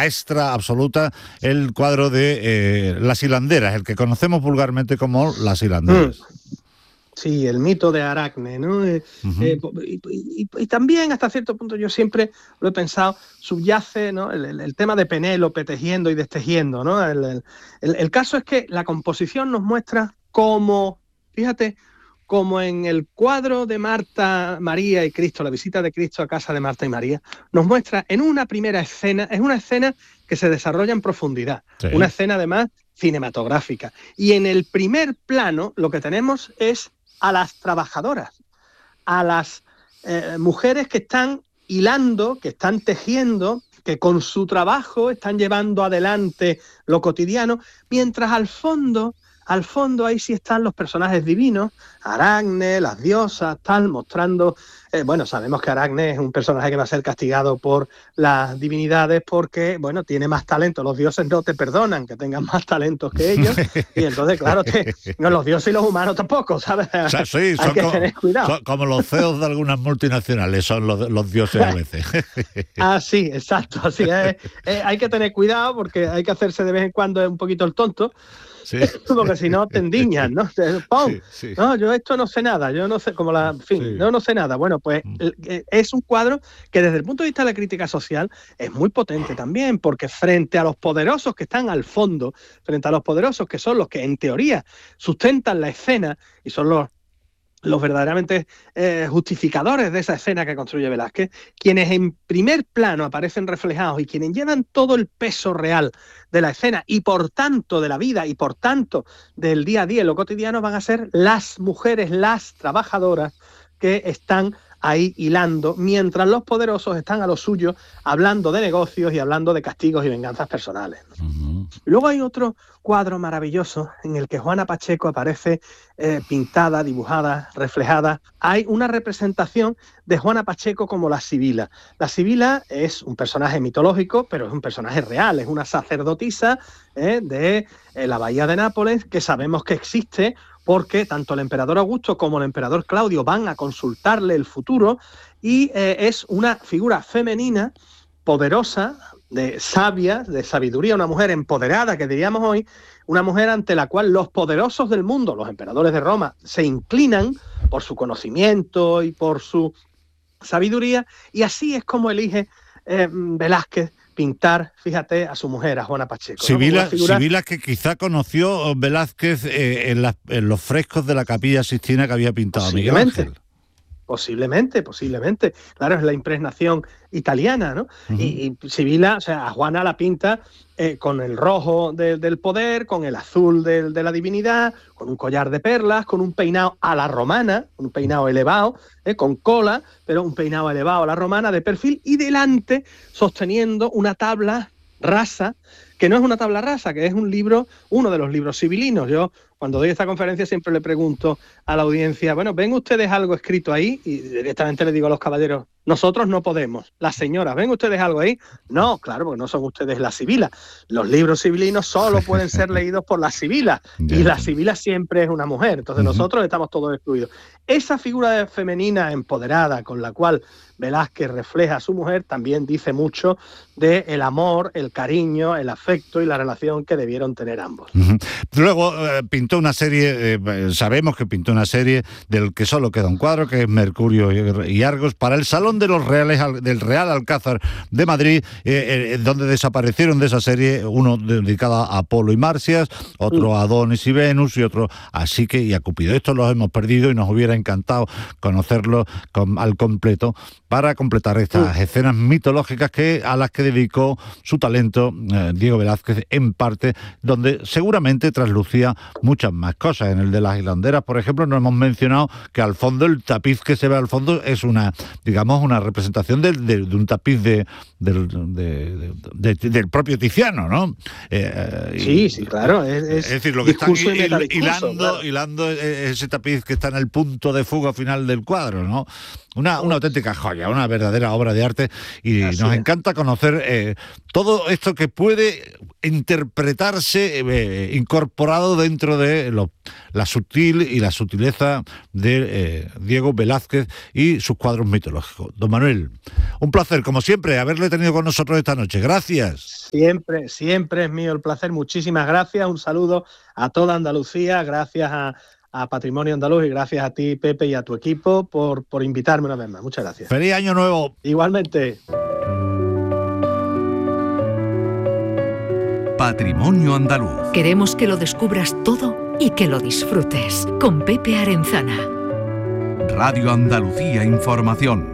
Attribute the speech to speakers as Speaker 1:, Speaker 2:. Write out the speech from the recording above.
Speaker 1: maestra absoluta, el cuadro de Las hilanderas, el que conocemos vulgarmente como Las hilanderas.
Speaker 2: Sí, el mito de Aracne, ¿no? Y también, hasta cierto punto, yo siempre lo he pensado, subyace, ¿no?, el tema de Penélope tejiendo y destejiendo, ¿no? El caso es que la composición nos muestra cómo, fíjate, como en el cuadro de Marta, María y Cristo, la visita de Cristo a casa de Marta y María, nos muestra en una primera escena, es una escena que se desarrolla en profundidad, sí, una escena además cinematográfica. Y en el primer plano lo que tenemos es a las trabajadoras, a las mujeres que están hilando, que están tejiendo, que con su trabajo están llevando adelante lo cotidiano, mientras al fondo ahí sí están los personajes divinos, Aracne, las diosas, tal, mostrando, bueno, sabemos que Aracne es un personaje que va a ser castigado por las divinidades porque, bueno, tiene más talento, los dioses no te perdonan que tengan más talentos que ellos, y entonces, claro, no, los dioses y los humanos tampoco, ¿sabes?
Speaker 1: O sea, sí, hay que tener cuidado. Son como los CEOs de algunas multinacionales, son los dioses a veces.
Speaker 2: Ah, sí, exacto, así es. Hay que tener cuidado porque hay que hacerse de vez en cuando un poquito el tonto, sí, porque si no te endiñas, ¿no? ¡Pum! Sí, sí. No, yo esto no sé nada, yo no sé, como en fin, sí, no sé nada. Bueno, pues es un cuadro que desde el punto de vista de la crítica social es muy potente también, porque frente a los poderosos que están al fondo, frente a los poderosos que son los que en teoría sustentan la escena y son los verdaderamente justificadores de esa escena que construye Velázquez, quienes en primer plano aparecen reflejados y quienes llevan todo el peso real de la escena y por tanto de la vida y por tanto del día a día y lo cotidiano, van a ser las mujeres, las trabajadoras que están ahí hilando, mientras los poderosos están a lo suyo hablando de negocios y hablando de castigos y venganzas personales. Uh-huh. Luego hay otro cuadro maravilloso en el que Juana Pacheco aparece pintada, dibujada, reflejada. Hay una representación de Juana Pacheco como la Sibila. La Sibila es un personaje mitológico, pero es un personaje real, es una sacerdotisa de la bahía de Nápoles, que sabemos que existe porque tanto el emperador Augusto como el emperador Claudio van a consultarle el futuro, y es una figura femenina, poderosa, de sabia, de sabiduría, una mujer empoderada, que diríamos hoy, una mujer ante la cual los poderosos del mundo, los emperadores de Roma, se inclinan por su conocimiento y por su sabiduría, y así es como elige Velázquez pintar, fíjate, a su mujer, a Juana Pacheco.
Speaker 1: Sibila, ¿no? Sibila, que quizá conoció Velázquez en los frescos de la Capilla Sixtina que había pintado Miguel Ángel.
Speaker 2: Posiblemente. Claro, es la impregnación italiana, ¿no? Uh-huh. Y Sibila, o sea, a Juana la pinta con el rojo del poder, con el azul de la divinidad, con un collar de perlas, con un peinado a la romana, un peinado elevado, con cola, pero un peinado elevado a la romana de perfil, y delante sosteniendo una tabla rasa, que no es una tabla rasa, que es un libro, uno de los libros sibilinos. Yo, cuando doy esta conferencia, siempre le pregunto a la audiencia, bueno, ¿ven ustedes algo escrito ahí? Y directamente le digo a los caballeros, nosotros no podemos. Las señoras, ¿ven ustedes algo ahí? No, claro, porque no son ustedes la Sibila. Los libros sibilinos solo pueden ser leídos por la Sibila, y la Sibila siempre es una mujer, entonces nosotros estamos todos excluidos. Esa figura femenina empoderada con la cual Velázquez refleja a su mujer también dice mucho del amor, el cariño, el afecto y la relación que debieron tener ambos.
Speaker 1: Uh-huh. Luego pintó una serie, sabemos que pintó una serie del que solo queda un cuadro, que es Mercurio y Argos, para el Salón de los Reales del Real Alcázar de Madrid, donde desaparecieron de esa serie, uno dedicado a Apolo y Marcias, otro a Adonis y Venus y otro a Psique y a Cupido. Estos los hemos perdido y nos hubiera encantado conocerlos al completo para completar estas escenas mitológicas a las que dedicó su talento Diego Velázquez, en parte, donde seguramente traslucía muchas más cosas. En el de las hilanderas, por ejemplo, no hemos mencionado que al fondo, el tapiz que se ve al fondo es una representación de un tapiz del propio Tiziano, ¿no?
Speaker 2: Sí, claro.
Speaker 1: Es decir, lo que están hilando ese tapiz que está en el punto de fuga final del cuadro, ¿no? Una auténtica joya, una verdadera obra de arte, y nos encanta conocer todo esto que puede interpretarse incorporado dentro de de la sutil y la sutileza de Diego Velázquez y sus cuadros mitológicos. Don Manuel, un placer, como siempre, haberle tenido con nosotros esta noche. Gracias.
Speaker 2: Siempre es mío el placer. Muchísimas gracias. Un saludo a toda Andalucía. Gracias a Patrimonio Andaluz y gracias a ti, Pepe, y a tu equipo por invitarme una vez más. Muchas gracias.
Speaker 1: ¡Feliz Año Nuevo!
Speaker 2: Igualmente.
Speaker 3: Patrimonio Andaluz.
Speaker 4: Queremos que lo descubras todo y que lo disfrutes. Con Pepe Arenzana.
Speaker 3: Radio Andalucía Información.